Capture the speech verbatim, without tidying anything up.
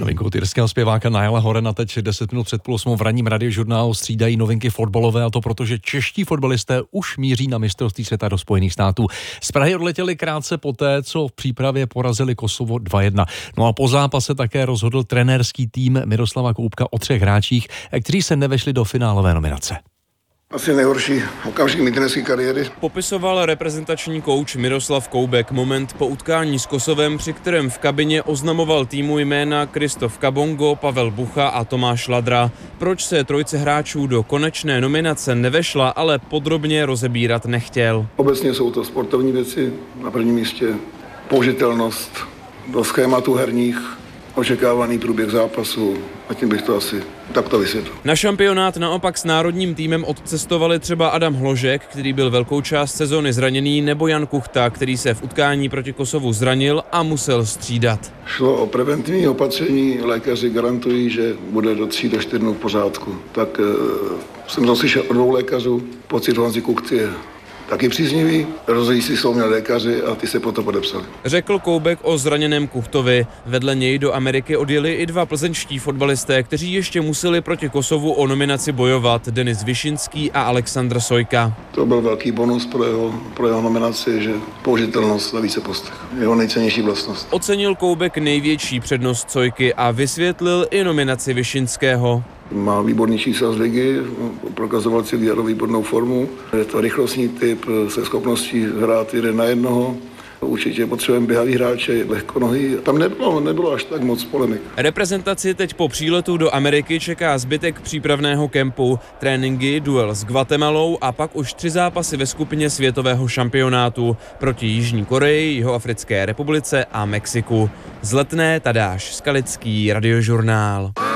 Novinkou tyrského zpěváka Nialla Horena teď deset minut před půl osmou v ranním radiožurnálu střídají novinky fotbalové, a to proto, že čeští fotbalisté už míří na mistrovství světa do Spojených států. Z Prahy odletěli krátce poté, co v přípravě porazili Kosovo dva jedna. No a po zápase také rozhodl trenérský tým Miroslava Koubka o třech hráčích, kteří se nevešli do finálové nominace. Asi nejhorší okamžik mé trenerské kariéry. Popisoval reprezentační kouč Miroslav Koubek moment po utkání s Kosovem, při kterém v kabině oznamoval týmu jména Kristof Kabongo, Pavel Bucha a Tomáš Ladra. Proč se trojce hráčů do konečné nominace nevešla, ale podrobně rozebírat nechtěl. Obecně jsou to sportovní věci, na prvním místě použitelnost do schématu herních, očekávaný průběh zápasu, a tím bych to asi takto vysvětlil. Na šampionát naopak s národním týmem odcestovali třeba Adam Hložek, který byl velkou část sezony zraněný, nebo Jan Kuchta, který se v utkání proti Kosovu zranil a musel střídat. Šlo o preventivní opatření, lékaři garantují, že bude do tří do čtyř dnů v pořádku. Tak e, jsem to slyšel od dvou lékařů, pocit Honzi Kuchty je taky příznivý, rozhodí si jsou měl lékaři a ty se potom podepsali. Řekl Koubek o zraněném Kuchtovi. Vedle něj do Ameriky odjeli i dva plzeňští fotbalisté, kteří ještě museli proti Kosovu o nominaci bojovat, Denis Višinský a Alexandr Sojka. To byl velký bonus pro jeho, pro jeho nominaci, že použitelnost na více postech. Jeho nejcennější vlastnost. Ocenil Koubek největší přednost Sojky a vysvětlil i nominaci Višinského. Má výborný čísla z ligy, prokazoval celý jaro výbornou formu. Je to rychlostní typ se schopností hrát jeden na jednoho. Určitě potřebujeme běhavý hráče, lehkonohý. Tam nebylo, nebylo až tak moc polemik. Reprezentaci teď po příletu do Ameriky čeká zbytek přípravného kempu, tréninky, duel s Guatemalou a pak už tři zápasy ve skupině světového šampionátu proti Jižní Koreji, Jihoafrické republice a Mexiku. Z Letné Tadáš Skalický, Radiožurnál.